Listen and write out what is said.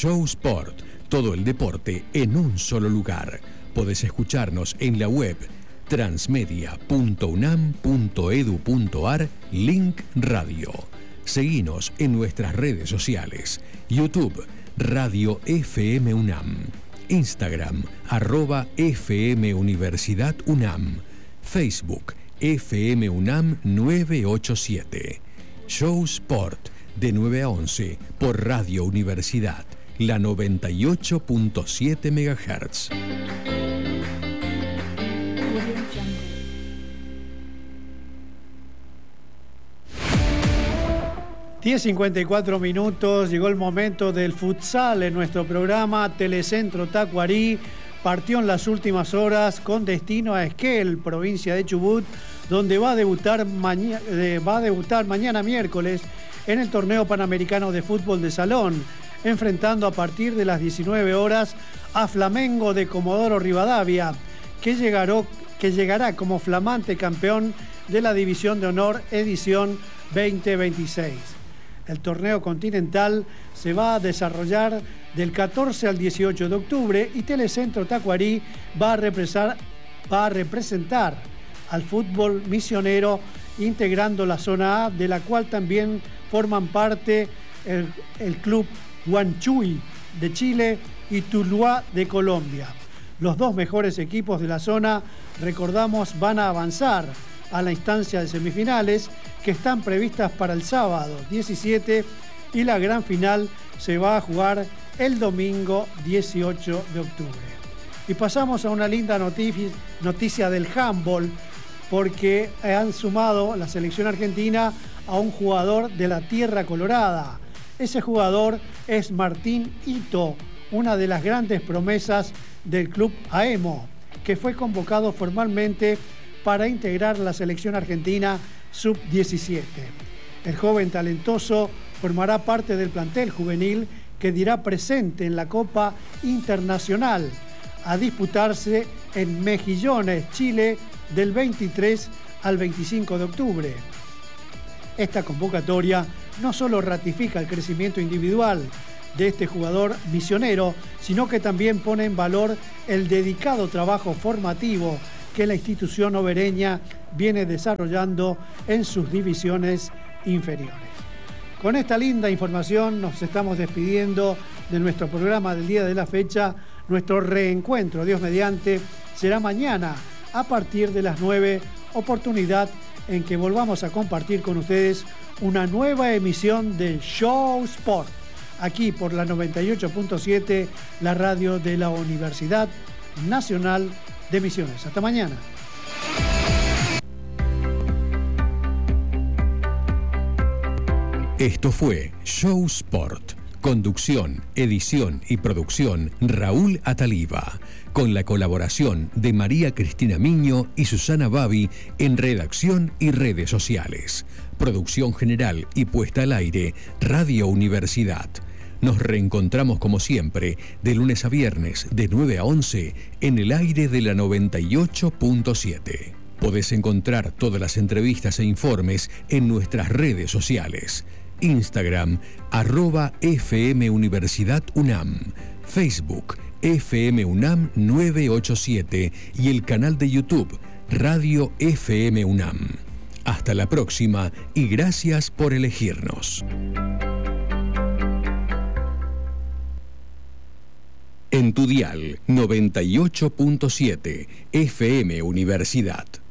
Show Sport, todo el deporte en un solo lugar. Podés escucharnos en la web transmedia.unam.edu.ar, link radio. Seguinos en nuestras redes sociales: YouTube, Radio FM UNAM, Instagram, @FM Universidad UNAM, Facebook, FM UNAM 987. Show Sport, de 9 a 11, por Radio Universidad, la 98.7 MHz. 10:54 minutos, llegó el momento del futsal en nuestro programa. Telecentro Tacuarí partió en las últimas horas con destino a Esquel, provincia de Chubut, donde va a debutar mañana miércoles en el torneo panamericano de fútbol de salón, enfrentando a partir de las 19 horas a Flamengo de Comodoro Rivadavia, que llegará como flamante campeón de la División de Honor edición 2026. El torneo continental se va a desarrollar del 14 al 18 de octubre y Telecentro Tacuarí va a representar al fútbol misionero, integrando la zona A, de la cual también forman parte el club Huanchuy de Chile y Tuluá de Colombia. Los dos mejores equipos de la zona, recordamos, van a avanzar a la instancia de semifinales que están previstas para el sábado 17 y la gran final se va a jugar el domingo 18 de octubre. Y pasamos a una linda noticia del handball, porque han sumado la selección argentina a un jugador de la Tierra Colorada. Ese jugador es Martín Ito, una de las grandes promesas del club AEMO, que fue convocado formalmente para integrar la selección argentina sub-17. El joven talentoso formará parte del plantel juvenil que dirá presente en la Copa Internacional a disputarse en Mejillones, Chile, del 23 al 25 de octubre. Esta convocatoria no solo ratifica el crecimiento individual de este jugador misionero, sino que también pone en valor el dedicado trabajo formativo que la institución obereña viene desarrollando en sus divisiones inferiores. Con esta linda información nos estamos despidiendo de nuestro programa del día de la fecha. Nuestro reencuentro, Dios mediante, será mañana a partir de las 9, oportunidad en que volvamos a compartir con ustedes una nueva emisión de Show Sport, aquí por la 98.7, la radio de la Universidad Nacional de Misiones. Hasta mañana. Esto fue Show Sport. Conducción, edición y producción Raúl Ataliva, con la colaboración de María Cristina Miño y Susana Babi en redacción y redes sociales. Producción general y puesta al aire, Radio Universidad. Nos reencontramos como siempre, de lunes a viernes, de 9 a 11, en el aire de la 98.7. Podés encontrar todas las entrevistas e informes en nuestras redes sociales. Instagram, @FM Universidad UNAM, Facebook, FM UNAM 987 y el canal de YouTube, Radio FM UNAM. Hasta la próxima y gracias por elegirnos. En tu dial 98.7, FM Universidad.